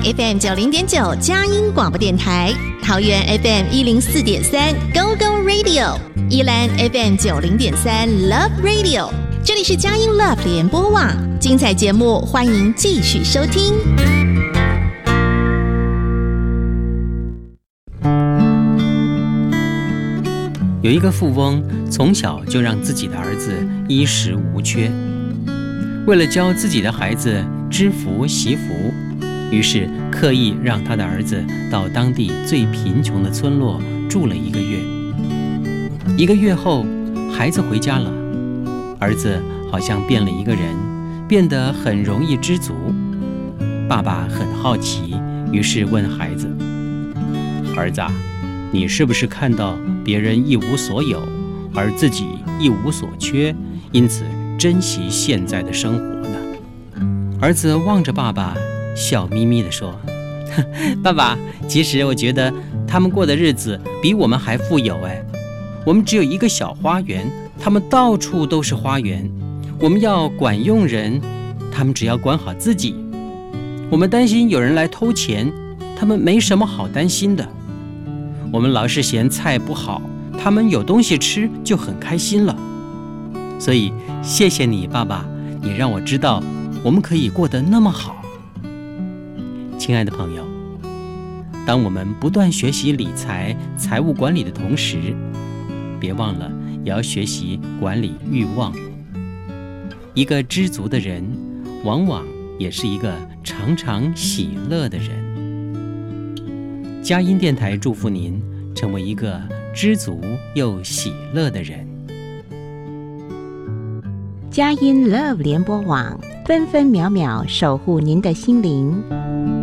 FM 90.9佳音广播电台，桃园 FM 104.3 Go Go Radio， 宜兰 FM 90.3 Love Radio。这里是佳音 Love 联播网，精彩节目欢迎继续收听。 有一个富翁从小就让自己的儿子衣食无缺，为了教自己的孩子知福惜福，于是刻意让他的儿子到当地最贫穷的村落住了1个月。1个月后，孩子回家了，儿子好像变了一个人，变得很容易知足。爸爸很好奇，于是问孩子：“儿子，你是不是看到别人一无所有，而自己一无所缺，因此珍惜现在的生活呢？”儿子望着爸爸，笑眯眯地说：“爸爸，其实我觉得他们过的日子比我们还富有哎。我们只有一个小花园，他们到处都是花园。我们要管用人，他们只要管好自己。我们担心有人来偷钱，他们没什么好担心的。我们老是嫌菜不好，他们有东西吃就很开心了。所以谢谢你，爸爸，你让我知道我们可以过得那么好。”亲爱的朋友，当我们不断学习理财、财务管理的同时，别忘了也要学习管理欲望。一个知足的人，往往也是一个常常喜乐的人。佳音电台祝福您成为一个知足又喜乐的人。 佳音 Love 联播网，分分秒秒守护您的心灵。